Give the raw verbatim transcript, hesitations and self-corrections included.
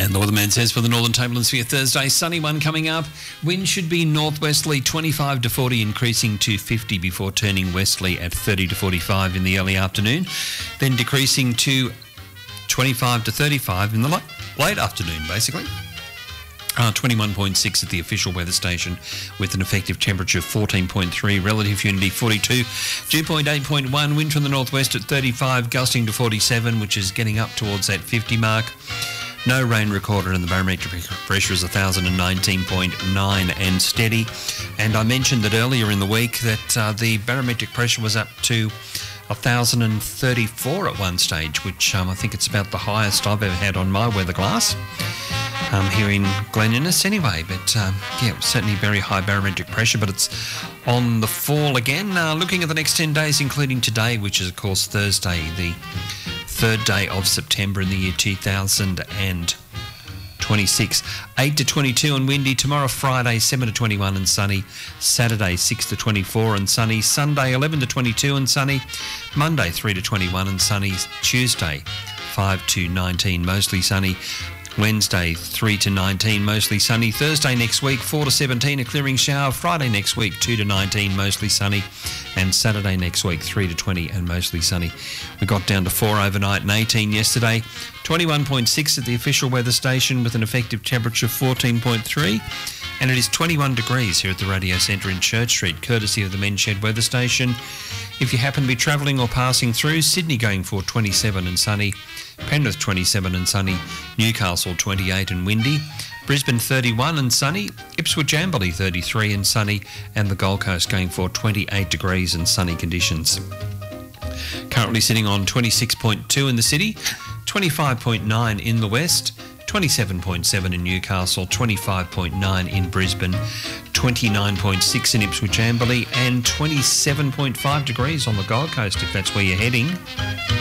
And the weatherman says for the Northern Tablelands for your Thursday, sunny one coming up. Wind should be northwesterly twenty-five to forty, increasing to fifty before turning westerly at thirty to forty-five in the early afternoon, then decreasing to twenty-five to thirty-five in the late, late afternoon, basically. Uh, twenty-one point six at the official weather station with an effective temperature of fourteen point three, relative humidity forty-two, dew point eight point one, wind from the northwest at thirty-five, gusting to forty-seven, which is getting up towards that fifty mark. No rain recorded, and the barometric pressure is one thousand nineteen point nine and steady. And I mentioned that earlier in the week that uh, the barometric pressure was up to one thousand thirty-four at one stage, which um, I think it's about the highest I've ever had on my weather glass. Um, here in Glen Innes anyway, but um, yeah, certainly very high barometric pressure, but it's on the fall again. Uh, looking at the next ten days, including today, which is of course Thursday, the third day of September in the year two thousand twenty-six. eight to twenty-two and windy. Tomorrow Friday seven to twenty-one and sunny. Saturday six to twenty-four and sunny. Sunday eleven to twenty-two and sunny. Monday three to twenty-one and sunny. Tuesday five to nineteen, mostly sunny. Wednesday three to nineteen, mostly sunny. Thursday next week four to seventeen, a clearing shower. Friday next week two to nineteen, mostly sunny. And Saturday next week three to twenty and mostly sunny. We got down to four overnight and eighteen yesterday. twenty-one point six at the official weather station with an effective temperature of fourteen point three. And it is twenty-one degrees here at the Radio Centre in Church Street, courtesy of the Men's Shed weather station. If you happen to be travelling or passing through, Sydney going for twenty-seven and sunny. Penrith twenty-seven and sunny. Newcastle twenty-eight and windy. Brisbane thirty-one and sunny. Ipswich Amberley thirty-three and sunny. And the Gold Coast going for twenty-eight degrees and sunny conditions. Currently sitting on twenty-six point two in the city, twenty-five point nine in the west, twenty-seven point seven in Newcastle, twenty-five point nine in Brisbane, twenty-nine point six in Ipswich Amberley, and twenty-seven point five degrees on the Gold Coast if that's where you're heading.